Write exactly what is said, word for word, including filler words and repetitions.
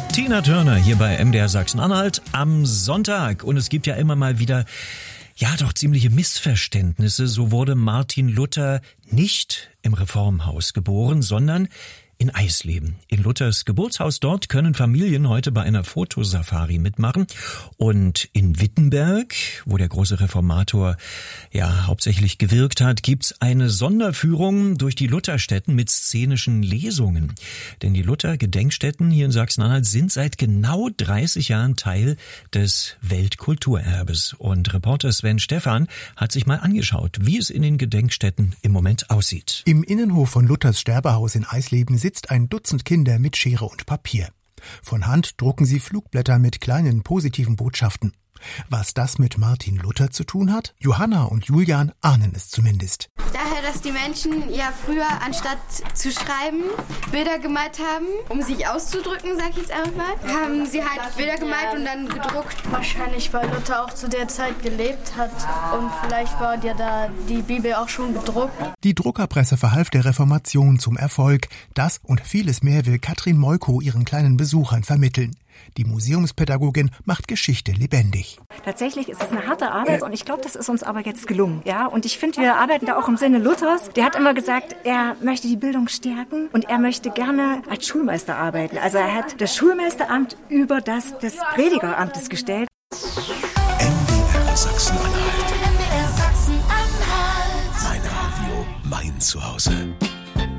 Tina Turner hier bei M D R Sachsen-Anhalt am Sonntag. Und es gibt ja immer mal wieder, ja doch ziemliche Missverständnisse. So wurde Martin Luther nicht im Reformhaus geboren, sondern in Eisleben. In Luthers Geburtshaus dort können Familien heute bei einer Fotosafari mitmachen. Und in Wittenberg, wo der große Reformator ja hauptsächlich gewirkt hat, gibt's eine Sonderführung durch die Lutherstätten mit szenischen Lesungen. Denn die Luther-Gedenkstätten hier in Sachsen-Anhalt sind seit genau dreißig Jahren Teil des Weltkulturerbes. Und Reporter Sven Stephan hat sich mal angeschaut, wie es in den Gedenkstätten im Moment aussieht. Im Innenhof von Luthers Sterbehaus in Eisleben sitzt ein Dutzend Kinder mit Schere und Papier. Von Hand drucken sie Flugblätter mit kleinen positiven Botschaften. Was das mit Martin Luther zu tun hat? Johanna und Julian ahnen es zumindest. Daher, dass die Menschen ja früher anstatt zu schreiben Bilder gemalt haben, um sich auszudrücken, sag ich jetzt einfach mal, haben sie halt Bilder gemalt und dann gedruckt. Wahrscheinlich, weil Luther auch zu der Zeit gelebt hat und vielleicht war ja da die Bibel auch schon gedruckt. Die Druckerpresse verhalf der Reformation zum Erfolg. Das und vieles mehr will Katrin Moiko ihren kleinen Besuchern vermitteln. Die Museumspädagogin macht Geschichte lebendig. Tatsächlich ist es eine harte Arbeit und ich glaube, das ist uns aber jetzt gelungen. Ja, und ich finde, wir arbeiten da auch im Sinne Luthers. Der hat immer gesagt, er möchte die Bildung stärken und er möchte gerne als Schulmeister arbeiten. Also er hat das Schulmeisteramt über das des Predigeramtes gestellt. M D R Sachsen-Anhalt. M D R Sachsen-Anhalt. Mein Radio, mein Zuhause.